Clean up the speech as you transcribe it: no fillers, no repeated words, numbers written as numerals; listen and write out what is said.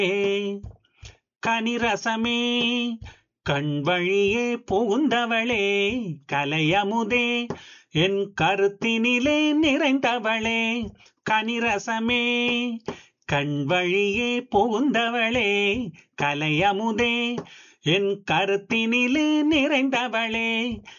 கனிரசமே கண் வழியே புகுந்தவளே கலையமுதே என் கருத்தினிலே நிறைந்தவளே கனிரசமே கண் வழியே புகுந்தவளே கலையமுதே என் கருத்தினிலே நிறைந்தவளே